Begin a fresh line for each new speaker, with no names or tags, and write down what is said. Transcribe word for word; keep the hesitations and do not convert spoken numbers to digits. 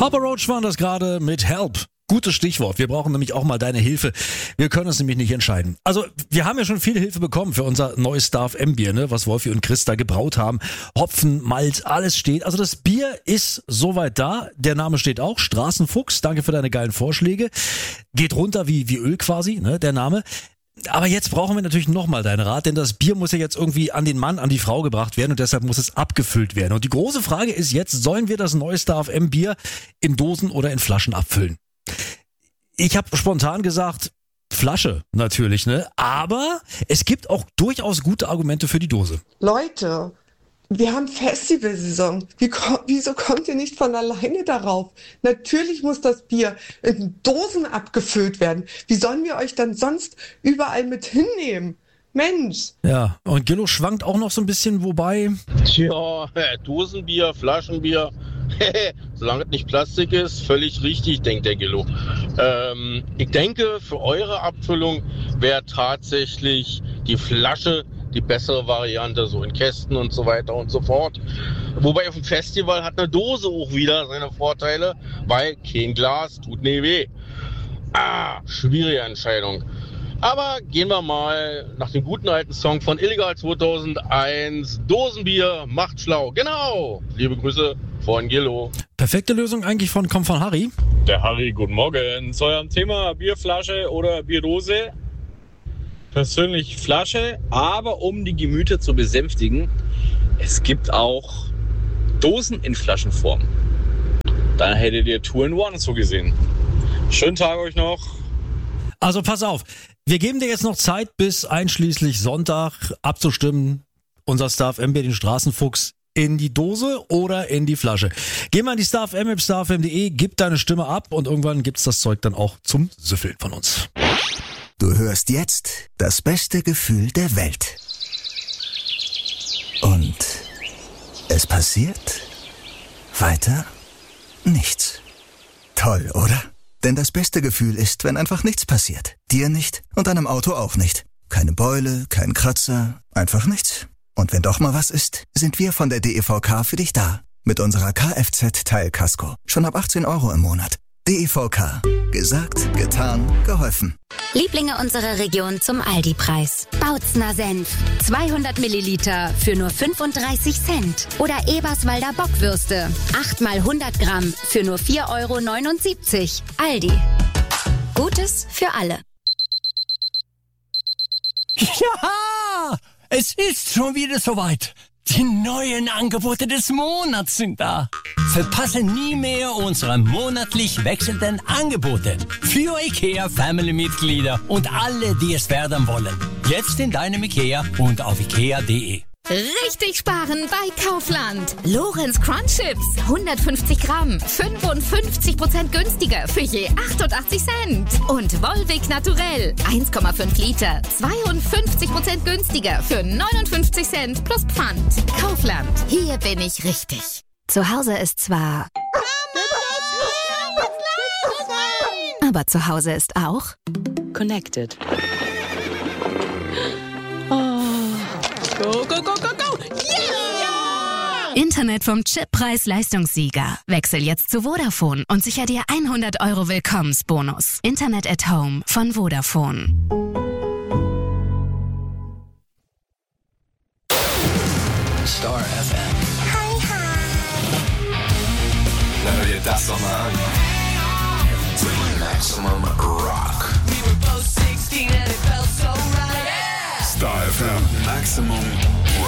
Papa Roach war das gerade mit Help. Gutes Stichwort. Wir brauchen nämlich auch mal deine Hilfe. Wir können es nämlich nicht entscheiden. Also, wir haben ja schon viel Hilfe bekommen für unser neues Star F M Bier, ne, was Wolfi und Chris da gebraut haben. Hopfen, Malz, alles steht. Also das Bier ist soweit da. Der Name steht auch. Straßenfuchs. Danke für deine geilen Vorschläge. Geht runter wie, wie Öl quasi, ne, der Name. Aber jetzt brauchen wir natürlich nochmal deinen Rat, denn das Bier muss ja jetzt irgendwie an den Mann, an die Frau gebracht werden und deshalb muss es abgefüllt werden. Und die große Frage ist jetzt, sollen wir das neue Star F M Bier in Dosen oder in Flaschen abfüllen? Ich habe spontan gesagt, Flasche natürlich, ne? Aber es gibt auch durchaus gute Argumente für die Dose.
Leute, wir haben Festivalsaison. Wie, wieso kommt ihr nicht von alleine darauf? Natürlich muss das Bier in Dosen abgefüllt werden. Wie sollen wir euch dann sonst überall mit hinnehmen? Mensch.
Ja, und Gillo schwankt auch noch so ein bisschen, wobei...
Tja, Dosenbier, Flaschenbier, solange es nicht Plastik ist, völlig richtig, denkt der Gillo. Ähm, ich denke, für eure Abfüllung wäre tatsächlich die Flasche die bessere Variante, so in Kästen und so weiter und so fort. Wobei auf dem Festival hat eine Dose auch wieder seine Vorteile, weil kein Glas tut nie weh. Ah, schwierige Entscheidung. Aber gehen wir mal nach dem guten alten Song von Illegal zweitausendeins. Dosenbier macht schlau. Genau. Liebe Grüße von Gillo.
Perfekte Lösung eigentlich von, kommt von Harry.
Der Harry, guten Morgen. Zu eurem Thema Bierflasche oder Bierdose. Persönlich Flasche, aber um die Gemüter zu besänftigen, es gibt auch Dosen in Flaschenform. Dann hättet ihr Two in One so gesehen. Schönen Tag euch noch.
Also pass auf, wir geben dir jetzt noch Zeit bis einschließlich Sonntag abzustimmen, unser Star F M Bier, den Straßenfuchs, in die Dose oder in die Flasche. Geh mal in die Star F M, star f m punkt de, gib deine Stimme ab und irgendwann gibt's das Zeug dann auch zum Süffeln von uns.
Du hörst jetzt das beste Gefühl der Welt. Und es passiert weiter nichts. Toll, oder? Denn das beste Gefühl ist, wenn einfach nichts passiert. Dir nicht und deinem Auto auch nicht. Keine Beule, kein Kratzer, einfach nichts. Und wenn doch mal was ist, sind wir von der D E V K für dich da. Mit unserer Kfz-Teilkasko. Schon ab achtzehn Euro im Monat. D E V K. Gesagt, getan, geholfen.
Lieblinge unserer Region zum Aldi-Preis. Bautzner Senf. zweihundert Milliliter für nur fünfunddreißig Cent. Oder Eberswalder Bockwürste. acht mal hundert Gramm für nur vier Euro neunundsiebzig. Aldi. Gutes für alle.
Ja, es ist schon wieder soweit. Die neuen Angebote des Monats sind da. Verpasse nie mehr unsere monatlich wechselnden Angebote. Für IKEA Family-Mitglieder und alle, die es werden wollen. Jetzt in deinem IKEA und auf ikea punkt de.
Richtig sparen bei Kaufland. Lorenz Crunch Chips, hundertfünfzig Gramm, fünfundfünfzig Prozent günstiger für je achtundachtzig Cent. Und Volvic Naturell, eins Komma fünf Liter, zweiundfünfzig Prozent günstiger für neunundfünfzig Cent plus Pfand. Kaufland, hier bin ich richtig.
Zu Hause ist zwar... Aber zu Hause ist auch...
Connected.
Go, go, go, go, go! Yeah!
Internet vom Chippreis-Leistungssieger. Wechsel jetzt zu Vodafone und sicher dir hundert Euro Willkommensbonus. Internet at Home von Vodafone.
Star F M. Hi, hi. Na, hör dir das doch mal an. Maximum Rock. We were both sixteen and it felt so right. Yeah! Star F M. Maximum